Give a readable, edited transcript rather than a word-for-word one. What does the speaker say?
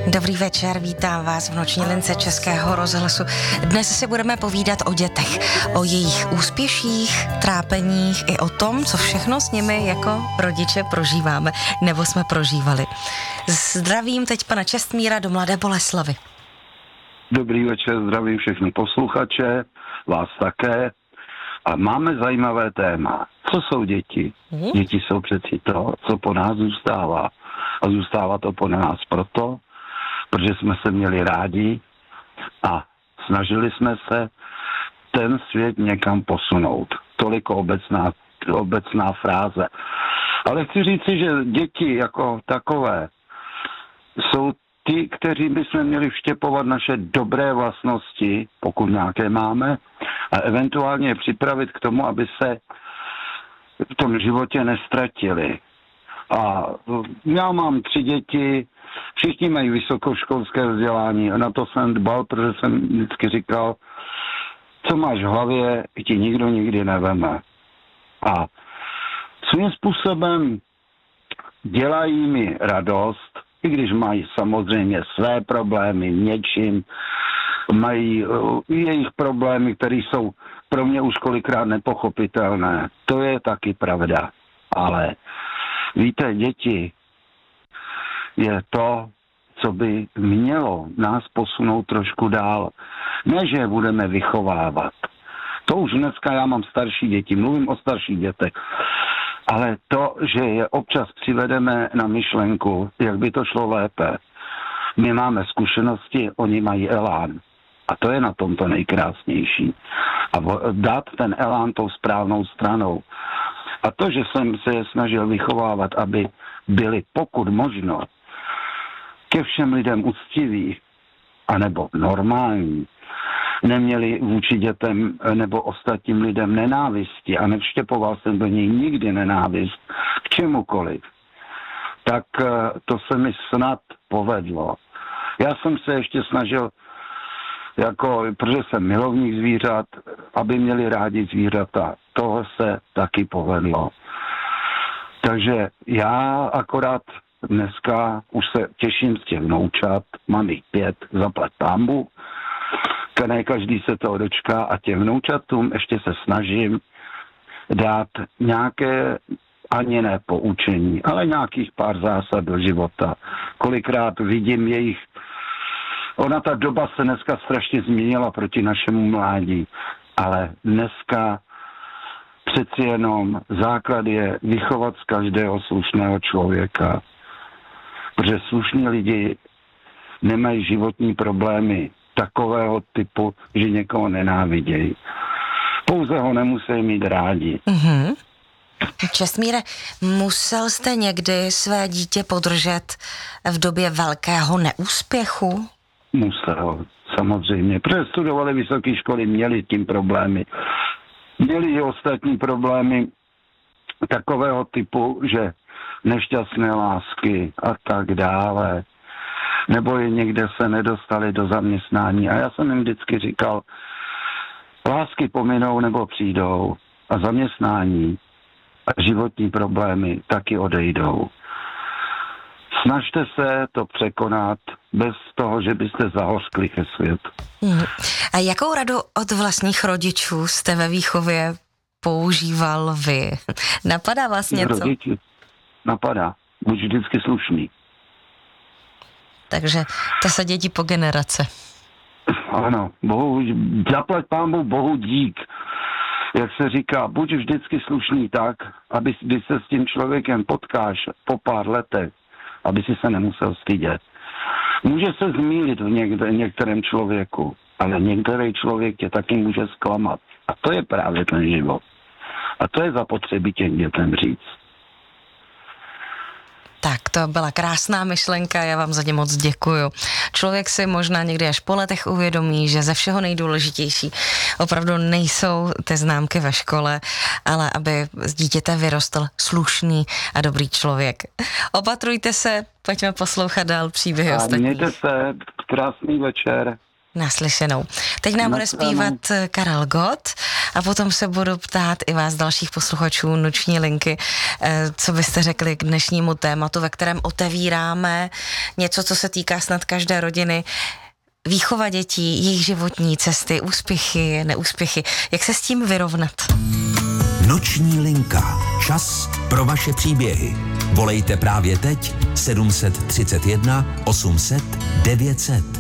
Dobrý večer, vítám vás v noční lince Českého rozhlasu. Dnes si budeme povídat o dětech, o jejich úspěších, trápeních i o tom, co všechno s nimi jako rodiče prožíváme, nebo jsme prožívali. Zdravím teď pana Čestmíra do Mladé Boleslavi. Dobrý večer, zdravím všechny posluchače, vás také. A máme zajímavé téma. Co jsou děti? Děti jsou přeci to, co po nás zůstává. A zůstává to po nás proto, protože jsme se měli rádi a snažili jsme se ten svět někam posunout. Toliko obecná fráze. Ale chci říci, že děti jako takové jsou ti, kteří bychom měli vštěpovat naše dobré vlastnosti, pokud nějaké máme, a eventuálně je připravit k tomu, aby se v tom životě nestratili. A já mám 3 děti, všichni mají vysokoškolské vzdělání a na to jsem dbal, protože jsem vždycky říkal, co máš v hlavě, ti nikdo nikdy neveme. A svým způsobem dělají mi radost, i když mají samozřejmě své problémy něčím, mají jejich problémy, které jsou pro mě už kolikrát nepochopitelné. To je taky pravda. Ale víte, děti je to, co by mělo nás posunout trošku dál. Ne, že je budeme vychovávat. To už dneska já mám starší děti, mluvím o starších dětech. Ale to, že je občas přivedeme na myšlenku, jak by to šlo lépe. My máme zkušenosti, oni mají elán. A to je na tomto nejkrásnější. A dát ten elán tou správnou stranou. A to, že jsem se je snažil vychovávat, aby byli pokud možno ke všem lidem úctiví, anebo normální, neměli vůči dětem nebo ostatním lidem nenávisti a nevštěpoval jsem do něj nikdy nenávist k čemukoliv, tak to se mi snad povedlo. Já jsem se ještě snažil, protože jsem milovník zvířat, aby měli rádi zvířata. Toho se taky povedlo. Takže já akorát dneska už se těším z těch vnoučat, mám jich 5, zaplať pánbůh, ne každý se toho dočká a těm vnoučatům ještě se snažím dát nějaké, ani ne poučení, ale nějakých pár zásad do života. Kolikrát vidím jejich, ona ta doba se dneska strašně změnila proti našemu mládí, ale dneska přeci jenom základ je vychovat z každého slušného člověka, protože slušní lidi nemají životní problémy takového typu, že někoho nenávidějí. Pouze ho nemusí mít rádi. Mm-hmm. Čestmíre, musel jste někdy své dítě podržet v době velkého neúspěchu? Musel, samozřejmě. Protože studovali vysoké školy, měli tím problémy. Měli i ostatní problémy takového typu, že nešťastné lásky a tak dále. Nebo je někde se nedostali do zaměstnání. A já jsem jim vždycky říkal, lásky pominou nebo přijdou a zaměstnání a životní problémy taky odejdou. Snažte se to překonat bez toho, že byste zahořkli ke světu. A jakou radu od vlastních rodičů jste ve výchově používal vy? Napadá vás něco? Rodiči napadá. Buď vždycky slušný. Takže to se děti po generace. Ano, zaplať pánbůh Bohu dík. Jak se říká, buď vždycky slušný tak, aby když se s tím člověkem potkáš po pár letech, aby si se nemusel stydět. Může se zmýlit v některém člověku, ale některý člověk tě taky může zklamat. A to je právě ten život. A to je zapotřebí těm dětem říct. Tak, to byla krásná myšlenka, já vám za ně moc děkuju. Člověk si možná někdy až po letech uvědomí, že ze všeho nejdůležitější opravdu nejsou ty známky ve škole, ale aby z dítěte vyrostl slušný a dobrý člověk. Opatrujte se, pojďme poslouchat dál příběhy ostatních. Mějte se, krásný večer. Naslyšenou. Teď nám bude zpívat Karel Gott a potom se budu ptát i vás, dalších posluchačů Noční linky, co byste řekli k dnešnímu tématu, ve kterém otevíráme něco, co se týká snad každé rodiny, výchova dětí, jejich životní cesty, úspěchy, neúspěchy. Jak se s tím vyrovnat? Noční linka. Čas pro vaše příběhy. Volejte právě teď 731 800 900.